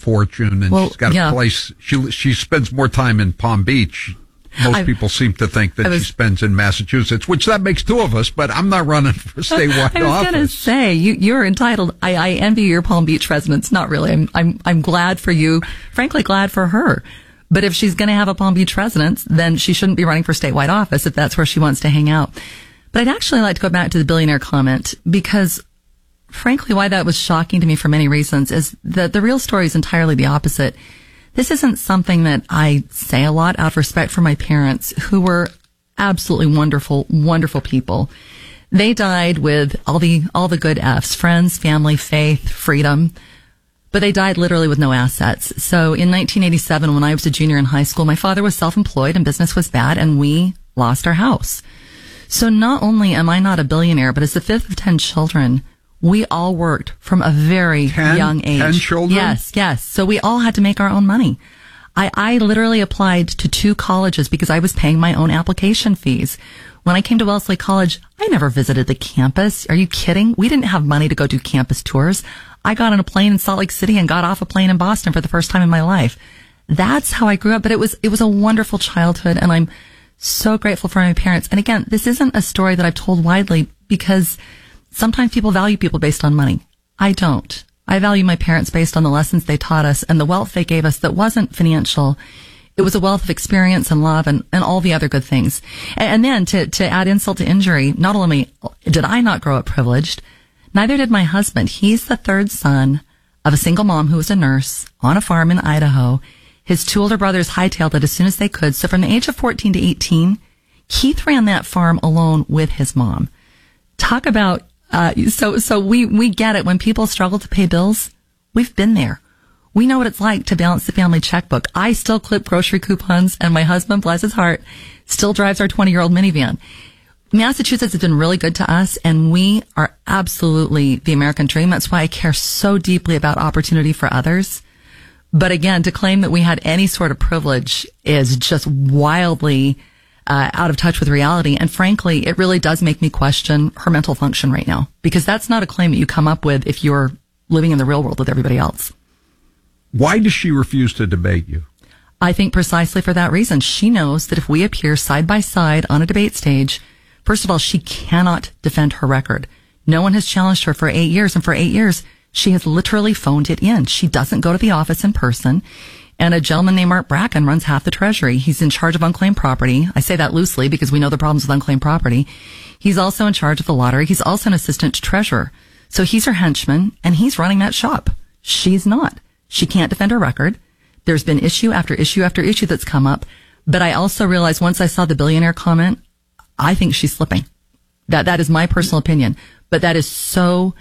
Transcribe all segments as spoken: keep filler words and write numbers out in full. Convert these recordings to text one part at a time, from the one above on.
fortune, and well, she's got yeah. a place. She she spends more time in Palm Beach. Most I, people seem to think that was, she spends in Massachusetts, which that makes two of us, but I'm not running for statewide office. I was going to say, you, you're entitled. I, I envy your Palm Beach residents. Not really. I'm, I'm, I'm glad for you. Frankly, glad for her. But if she's going to have a Palm Beach residence, then she shouldn't be running for statewide office if that's where she wants to hang out. But I'd actually like to go back to the billionaire comment, because frankly, why that was shocking to me for many reasons is that the real story is entirely the opposite. This isn't something that I say a lot out of respect for my parents, who were absolutely wonderful, wonderful people. They died with all the, all the good F's, friends, family, faith, freedom, but they died literally with no assets. So in nineteen eighty-seven, when I was a junior in high school, my father was self-employed and business was bad, and we lost our house. So not only am I not a billionaire, but as the fifth of ten children, we all worked from a very ten, young age. Ten children? Yes, yes. So we all had to make our own money. I, I literally applied to two colleges because I was paying my own application fees. When I came to Wellesley College, I never visited the campus. Are you kidding? We didn't have money to go do campus tours. I got on a plane in Salt Lake City and got off a plane in Boston for the first time in my life. That's how I grew up. But it was, it was a wonderful childhood, and I'm so grateful for my parents. And again, this isn't a story that I've told widely because sometimes people value people based on money. I don't. I value my parents based on the lessons they taught us and the wealth they gave us that wasn't financial. It was a wealth of experience and love and, and all the other good things. And, and then to, to add insult to injury, not only did I not grow up privileged, neither did my husband. He's the third son of a single mom who was a nurse on a farm in Idaho. His two older brothers hightailed it as soon as they could. So from the age of fourteen to eighteen, Keith ran that farm alone with his mom. Talk about Uh, so, so we, we get it. When people struggle to pay bills, we've been there. We know what it's like to balance the family checkbook. I still clip grocery coupons, and my husband, bless his heart, still drives our twenty year old minivan. Massachusetts has been really good to us, and we are absolutely the American dream. That's why I care so deeply about opportunity for others. But again, to claim that we had any sort of privilege is just wildly Uh, out of touch with reality. And frankly, it really does make me question her mental function right now, because that's not a claim that you come up with if you're living in the real world with everybody else. Why does she refuse to debate you? I think precisely for that reason. She knows that if we appear side by side on a debate stage, first of all, she cannot defend her record. No one has challenged her for eight years. And for eight years, she has literally phoned it in. She doesn't go to the office in person. And a gentleman named Art Bracken runs half the Treasury. He's in charge of unclaimed property. I say that loosely because we know the problems with unclaimed property. He's also in charge of the lottery. He's also an assistant treasurer. So he's her henchman, and he's running that shop. She's not. She can't defend her record. There's been issue after issue after issue that's come up. But I also realized once I saw the billionaire comment, I think she's slipping. That, that is my personal opinion. But that is so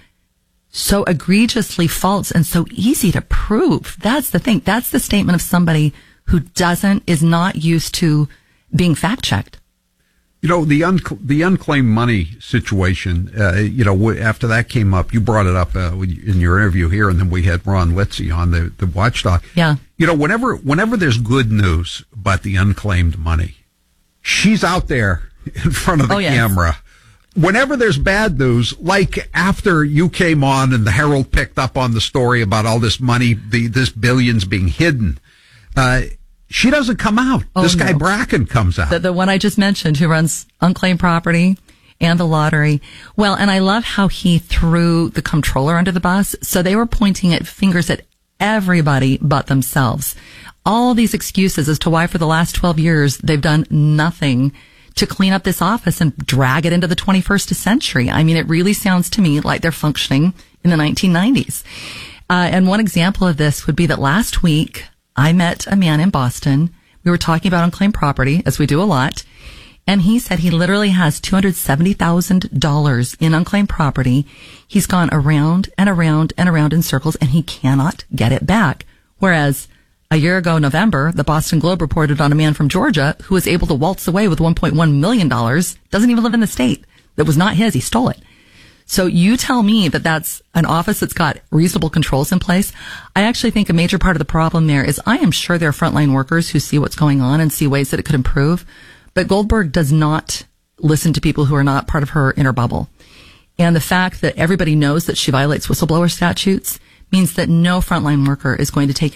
so egregiously false and so easy to prove. That's the thing. That's the statement of somebody who doesn't, is not used to being fact checked. You know, the un- the unclaimed money situation, uh, you know, w- after that came up, you brought it up uh, in your interview here, and then we had Ron Litzy on the, the Watchdog. Yeah. You know, whenever whenever there's good news about the unclaimed money, she's out there in front of the oh, yes. camera. Whenever there's bad news, like after you came on and the Herald picked up on the story about all this money, the this billions being hidden, uh, she doesn't come out. Oh, this guy no. Bracken comes out. The, the one I just mentioned, who runs unclaimed property and the lottery. Well, and I love how he threw the comptroller under the bus. So they were pointing at fingers at everybody but themselves. All these excuses as to why for the last twelve years they've done nothing to clean up this office and drag it into the twenty-first century. I mean, it really sounds to me like they're functioning in the nineteen nineties. Uh, and one example of this would be that last week I met a man in Boston. We were talking about unclaimed property, as we do a lot. And he said he literally has two hundred seventy thousand dollars in unclaimed property. He's gone around and around and around in circles, and he cannot get it back. Whereas a year ago, November, the Boston Globe reported on a man from Georgia who was able to waltz away with one point one million dollars, doesn't even live in the state. That was not his. He stole it. So you tell me that that's an office that's got reasonable controls in place. I actually think a major part of the problem there is I am sure there are frontline workers who see what's going on and see ways that it could improve. But Goldberg does not listen to people who are not part of her inner bubble. And the fact that everybody knows that she violates whistleblower statutes means that no frontline worker is going to take